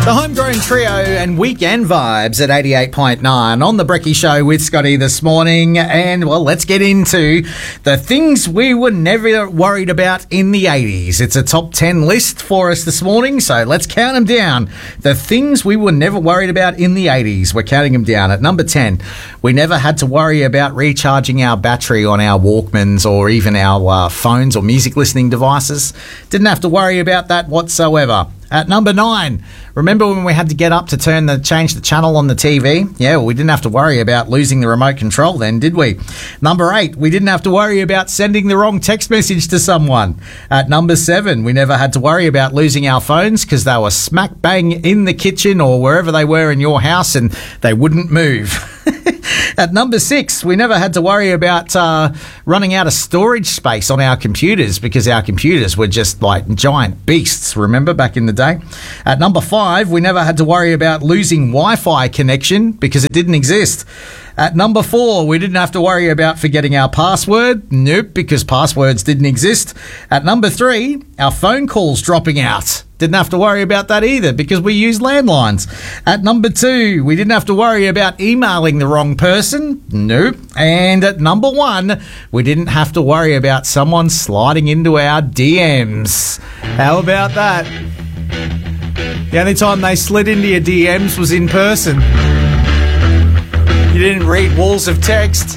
The Homegrown Trio and Weekend Vibes at 88.9 on The Brekkie Show with Scotty this morning. And, well, let's get into the things we were never worried about in the 80s. It's a top 10 list for us this morning, so let's count them down. The things we were never worried about in the 80s. We're counting them down. At number 10, we never had to worry about recharging our battery on our Walkmans or even our phones or music listening devices. Didn't have to worry about that whatsoever. At number 9, remember when we had to get up to change the channel on the TV? Yeah, well, we didn't have to worry about losing the remote control then, did we? Number 8, we didn't have to worry about sending the wrong text message to someone. At number 7, we never had to worry about losing our phones because they were smack bang in the kitchen or wherever they were in your house and they wouldn't move. At number 6, we never had to worry about running out of storage space on our computers because our computers were just like giant beasts, remember, back in the day. At number 5, we never had to worry about losing Wi-Fi connection because it didn't exist. At number 4, we didn't have to worry about forgetting our password. Nope, because passwords didn't exist. At number 3, our phone calls dropping out. Didn't have to worry about that either because we use landlines. At number 2, we didn't have to worry about emailing the wrong person. Nope. And at number 1, we didn't have to worry about someone sliding into our DMs. How about that? The only time they slid into your DMs was in person. You didn't read walls of text.